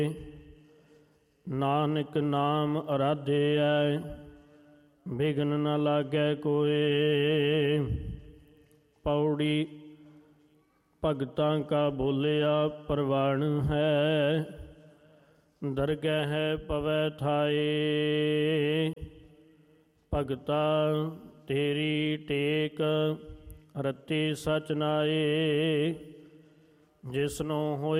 ਨਾਨਕ ਨਾਮ ਅਰਾਧਿਐ ਬਿਘਨ ਨ ਲਾਗੈ ਕੋਇ। ਪੌੜੀ ਭਗਤਾਂ ਕਾ ਬੋਲਿਆ ਪ੍ਰਵਾਨ ਹੈ, ਦਰਗਹਿ ਪਵੈ ਥਾਏ। ਭਗਤਾ ਤੇਰੀ ਟੇਕ ਰਤੀ ਸਚ ਨਾਏ, ਜਿਸਨੂੰ ਹੋਏ